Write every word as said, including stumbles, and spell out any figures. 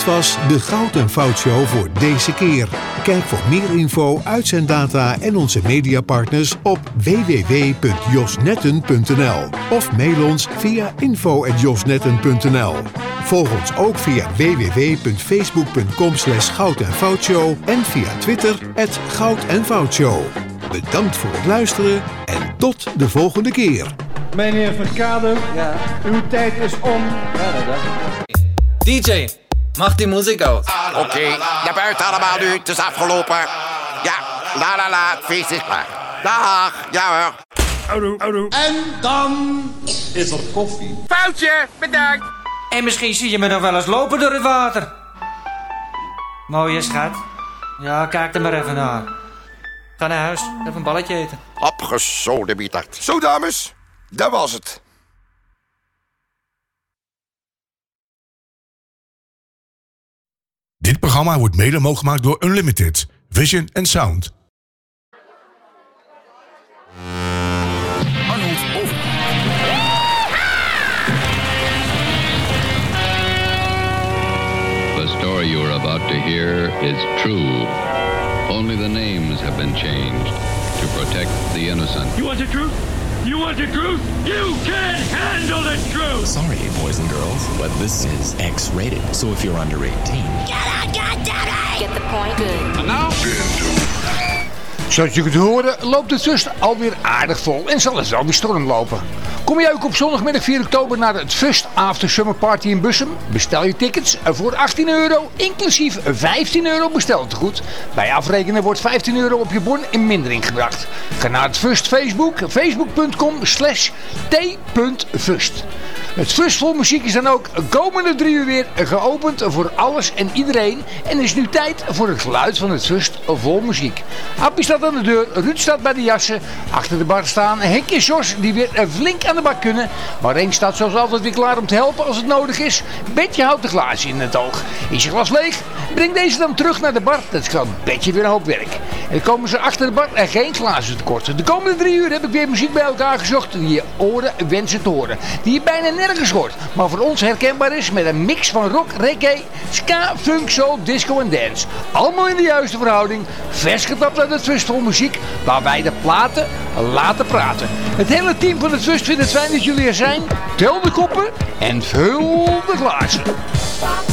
Dit was de Goud en Fout Show voor deze keer. Kijk voor meer info, uitzenddata en onze mediapartners op w w w punt josnetten punt n l of mail ons via info at josnetten punt n l. Volg ons ook via w w w punt facebook punt com slash goud en fout show en via Twitter at goud en fout show. Bedankt voor het luisteren en tot de volgende keer. Meneer Verkade, ja. Uw tijd is om. Ja, dat dacht ik. D J, mag die muziek uit. Oké, okay, naar buiten allemaal nu, het is afgelopen. Ja, la la la, het feest is klaar. Dag, ja hoor. Oudoe, oudoe. En dan is er koffie. Foutje, bedankt. En misschien zie je me nog wel eens lopen door het water. Mooie schat. Ja, kijk er maar even naar. Ga naar huis, even een balletje eten. Opgezoden bietert. Zo dames, dat was het. Dit programma wordt mede mogelijk gemaakt door Unlimited, Vision en Sound. Arnold over. The story you are about to hear is true. Only the names have been changed to protect the innocent. You want the truth? You want the truth? You can't handle the truth! Sorry, boys and girls, but this is X-rated. So if you're under eighteen... Get out, goddammit! Get the point? Good. And now... Zoals je kunt horen loopt het Fust alweer aardig vol en zal het wel weer storm lopen. Kom jij ook op zondagmiddag vier oktober naar het Fust After Summer Party in Bussum? Bestel je tickets voor achttien euro, inclusief vijftien euro besteltegoed. Bij afrekenen wordt vijftien euro op je bon in mindering gebracht. Ga naar het Fust Facebook, facebook punt com slash t punt fust. Het Fust vol muziek is dan ook komende drie uur weer geopend voor alles en iedereen. En is nu tijd voor het geluid van het Fust vol muziek. Appie staat aan de deur, Ruud staat bij de jassen. Achter de bar staan Henk en Jos die weer flink aan de bak kunnen. Maar Henk staat zoals altijd weer klaar om te helpen als het nodig is. Betje houdt de glazen in het oog. Is je glas leeg? Breng deze dan terug naar de bar. Dat scheelt Betje weer een hoop werk. En komen ze achter de bar en geen glazen tekort. De komende drie uur heb ik weer muziek bij elkaar gezocht die je oren wensen te horen. Die je bijna nergens hoort. Maar voor ons herkenbaar is met een mix van rock, reggae, ska, funk, soul, disco en dance. Allemaal in de juiste verhouding. Vers getapt uit het Fust vol muziek. Waar wij de platen laten praten. Het hele team van het Fust vindt het fijn dat jullie er zijn. Tel de koppen en vul de glazen.